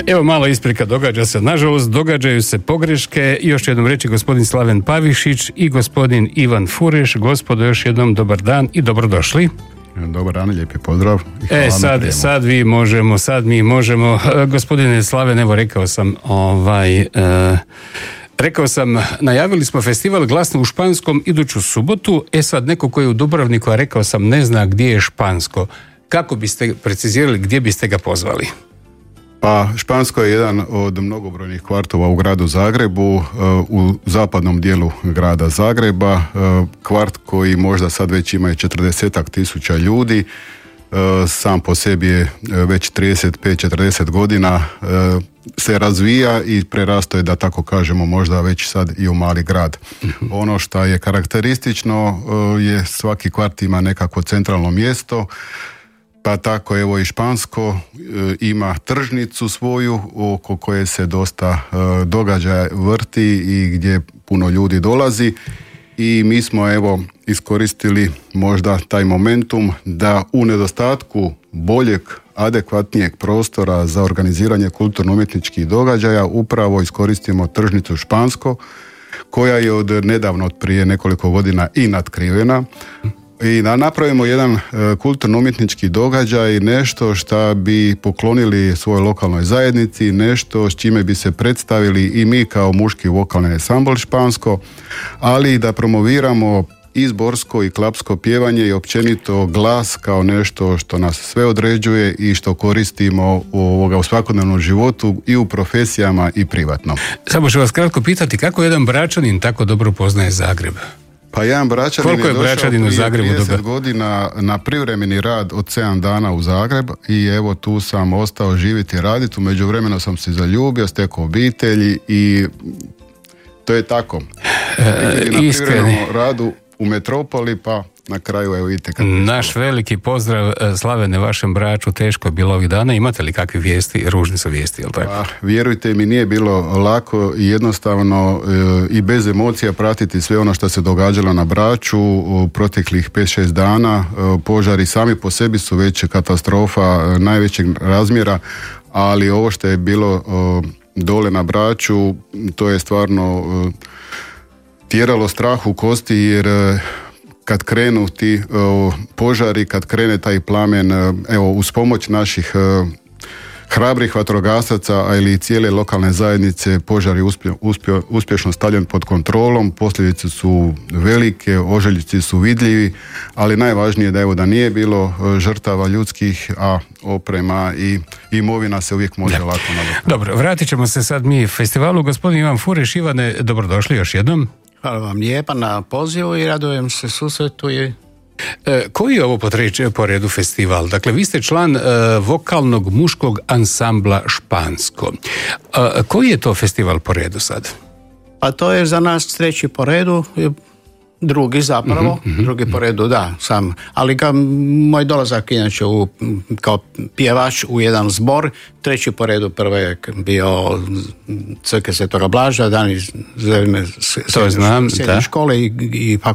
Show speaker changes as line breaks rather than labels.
Evo mala isprika, događa se, nažalost, događaju se pogreške. Još jednom reći gospodin Slaven Pavišić i gospodin Ivan Fureš. Gospodo, još jednom dobar dan i dobrodošli.
Dobar dan, lijepi pozdrav.
Sad mi možemo. Gospodine Slaven, evo rekao sam, najavili smo festival Glasno u Španskom iduću subotu. Sad neko koji je u Dubrovniku, a rekao sam ne zna gdje je Špansko. Kako biste precizirali, gdje biste ga pozvali?
Pa Špansko je jedan od mnogobrojnih kvartova u gradu Zagrebu, u zapadnom dijelu grada Zagreba, kvart koji možda sad već ima 40.000 ljudi, sam po sebi je već 35-40 godina, se razvija i prerasto je, da tako kažemo, možda već sad i u mali grad. Ono što je karakteristično je svaki kvart ima nekako centralno mjesto, pa tako evo i Špansko ima tržnicu svoju oko koje se dosta događaja vrti i gdje puno ljudi dolazi i mi smo evo iskoristili možda taj momentum da u nedostatku boljeg, adekvatnijeg prostora za organiziranje kulturno-umjetničkih događaja upravo iskoristimo tržnicu Špansko koja je od nedavno, od prije nekoliko godina i natkrivena. I da napravimo jedan kulturno-umjetnički događaj, nešto što bi poklonili svojoj lokalnoj zajednici, nešto s čime bi se predstavili i mi kao muški vokalni ansambl Špansko, ali da promoviramo i zborsko i klapsko pjevanje i općenito glas kao nešto što nas sve određuje i što koristimo u svakodnevnom životu i u profesijama i privatno.
Samo ću vas kratko pitati, kako jedan Bračanin tako dobro poznaje Zagreb?
Pa jedan Bračanin
je došao prije
30 godina na privremeni rad od 7 dana u Zagreb i evo tu sam ostao živjeti i raditi. U međuvremenu sam se zaljubio, stekao obitelji i to je tako. Na privremenom radu u metropoli, pa na kraju evo vidite kako.
Naš veliki pozdrav, Slavene, vašem Braču. Teško je bilo ovih dana. Imate li kakve vijesti? Ružne su vijesti, jel tako?
Pa, vjerujte mi, nije bilo lako i jednostavno i bez emocija pratiti sve ono što se događalo na Braču u proteklih 5-6 dana. Požari sami po sebi su već katastrofa najvećeg razmjera, ali ovo što je bilo dole na Braču, to je stvarno tjeralo strah u kosti, jer kad krenu ti požari, kad krene taj plamen, evo uz pomoć naših hrabrih vatrogasaca, a ili cijele lokalne zajednice, požar je uspješno stavljen pod kontrolom, posljedice su velike, ožiljci su vidljivi, ali najvažnije da da nije bilo žrtava ljudskih, a oprema i imovina se uvijek može lako nadoknaditi.
Dobro, vratit ćemo se sad mi festivalu. Gospodin Ivan Fureš, Ivane, dobrodošli još jednom.
Hvala vam lijepa na pozivu i radujem se susretu.
Koji je ovo po redu festival? Dakle, vi ste član vokalnog muškog ansambla Špansko. Koji je to festival po redu sad?
Pa to je za nas treći po redu, drugi zapravo, drugi po redu, da, sam. Ali moj dolazak inače kao pjevač u jedan zbor, treći po redu, prvo je bio Crkve Svetoga Blaža, dan iz srednje škole i